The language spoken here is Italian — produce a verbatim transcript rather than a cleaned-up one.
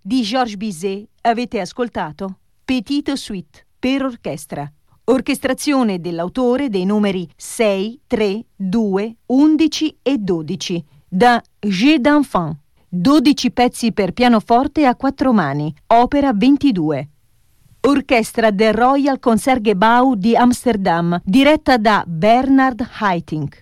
di Georges Bizet avete ascoltato Petite Suite per orchestra. Orchestrazione dell'autore dei numeri sei, tre, due, undici e dodici da Jeux d'enfant. dodici pezzi per pianoforte a quattro mani, opera ventidue. Orchestra del Royal Concertgebouw di Amsterdam, diretta da Bernard Haitink.